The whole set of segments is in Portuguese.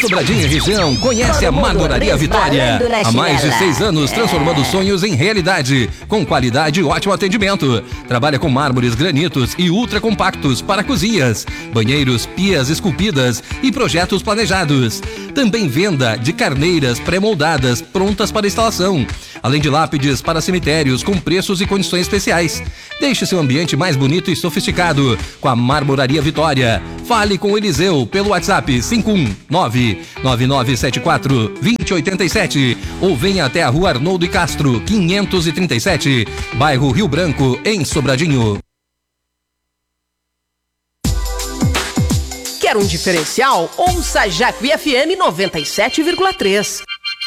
Sobradinho e região, conhece a Marmoraria Vitória. Há mais de 6 anos transformando sonhos em realidade, com qualidade e ótimo atendimento. Trabalha com mármores, granitos e ultra compactos para cozinhas, banheiros, pias esculpidas e projetos planejados. Também venda de carneiras pré-moldadas prontas para instalação, além de lápides para cemitérios com preços e condições especiais. Deixe seu ambiente mais bonito e sofisticado com a Marmoraria Vitória. Fale com o Eliseu pelo WhatsApp 519-9974-2087 ou venha até a Rua Arnoldo e Castro, 537, bairro Rio Branco, em Sobradinho. Quer um diferencial? Ouça Jacuí FM 97,3.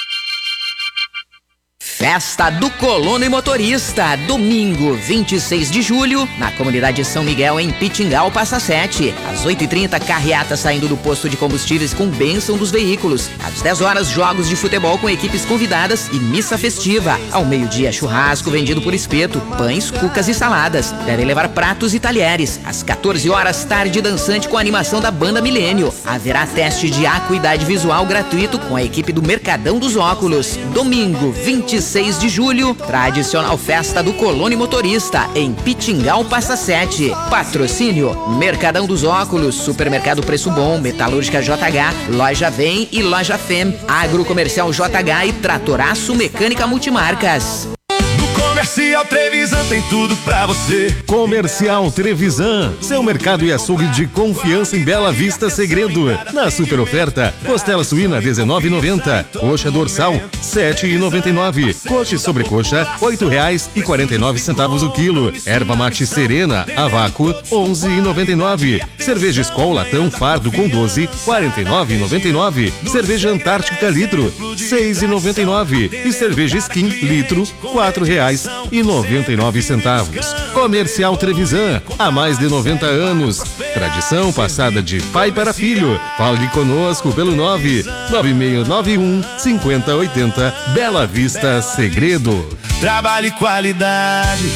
Festa do Colono e Motorista, domingo 26 de julho, na comunidade São Miguel, em Pitingal, Passa Sete. Às 8h30, carreata saindo do posto de combustíveis com bênção dos veículos. Às 10 horas, jogos de futebol com equipes convidadas e missa festiva. Ao meio-dia, churrasco vendido por espeto, pães, cucas e saladas. Devem levar pratos e talheres. Às 14 horas, tarde dançante com a animação da Banda Milênio. Haverá teste de acuidade visual gratuito com a equipe do Mercadão dos Óculos. Domingo 26 de julho, tradicional festa do Colono e Motorista, em Pitingal, Passa Sete. Patrocínio: Mercadão dos Óculos, Supermercado Preço Bom, Metalúrgica JH, Loja Vem e Loja Fem, Agrocomercial JH e Tratoraço Mecânica Multimarcas. Comercial Trevisan tem tudo pra você. Comercial Trevisan, seu mercado e açougue de confiança em Bela Vista Segredo. Na super oferta, costela suína R$19,90, coxa dorsal R$7,99, coxa e sobrecoxa R$8,49 o quilo. Erva mate serena a vácuo R$11,99. Cerveja Skol latão fardo com 12 R$49,99. Cerveja Antártica litro R$6,99 e cerveja Skin litro R$4,99. Comercial Trevisan, há mais de 90 anos. Tradição passada de pai para filho. Fale conosco pelo 99691-5080. Bela Vista Segredo. Trabalho e qualidade.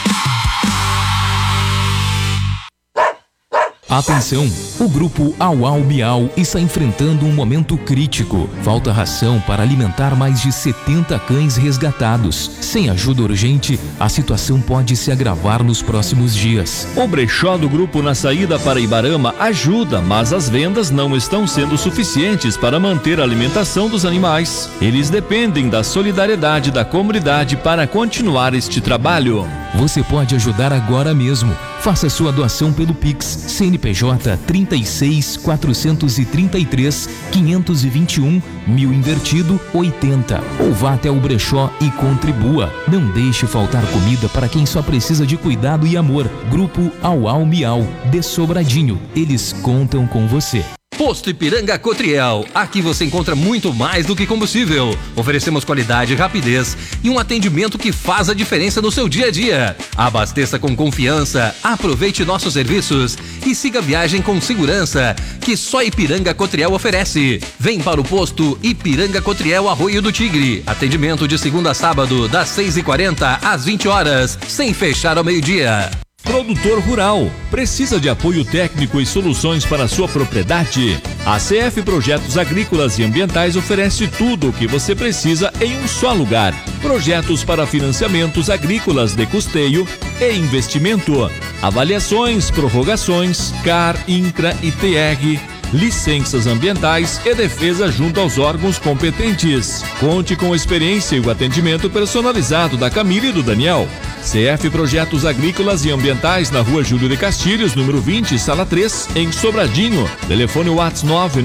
Atenção! O grupo Au Miau está enfrentando um momento crítico. Falta ração para alimentar mais de 70 cães resgatados. Sem ajuda urgente, a situação pode se agravar nos próximos dias. O brechó do grupo na saída para Ibarama ajuda, mas as vendas não estão sendo suficientes para manter a alimentação dos animais. Eles dependem da solidariedade da comunidade para continuar este trabalho. Você pode ajudar agora mesmo. Faça sua doação pelo Pix CNPJ 36 433 521 1000 invertido 80. Ou vá até o brechó e contribua. Não deixe faltar comida para quem só precisa de cuidado e amor. Grupo Au Miau, de Sobradinho. Eles contam com você. Posto Ipiranga Cotriel. Aqui você encontra muito mais do que combustível. Oferecemos qualidade, rapidez e um atendimento que faz a diferença no seu dia a dia. Abasteça com confiança, aproveite nossos serviços e siga a viagem com segurança que só Ipiranga Cotriel oferece. Vem para o posto Ipiranga Cotriel Arroio do Tigre. Atendimento de segunda a sábado, das 6h40 às 20 horas, sem fechar ao meio-dia. Produtor rural, precisa de apoio técnico e soluções para a sua propriedade? A CF Projetos Agrícolas e Ambientais oferece tudo o que você precisa em um só lugar. Projetos para financiamentos agrícolas de custeio e investimento, avaliações, prorrogações, CAR, INCRA e TR, licenças ambientais e defesa junto aos órgãos competentes. Conte com a experiência e o atendimento personalizado da Camila e do Daniel. CF Projetos Agrícolas e Ambientais na Rua Júlio de Castilhos, número 20, Sala 3, em Sobradinho. Telefone WhatsApp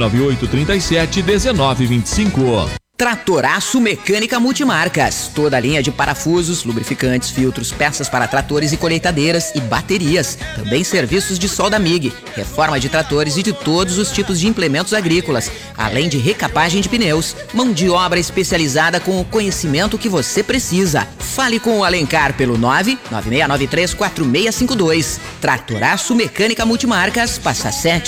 99837-1925. Tratoraço Mecânica Multimarcas. Toda a linha de parafusos, lubrificantes, filtros, peças para tratores e colheitadeiras e baterias. Também serviços de solda MIG, reforma de tratores e de todos os tipos de implementos agrícolas, além de recapagem de pneus. Mão de obra especializada com o conhecimento que você precisa. Fale com o Alencar pelo 99693-4652. Tratoraço Mecânica Multimarcas, Passa Sete.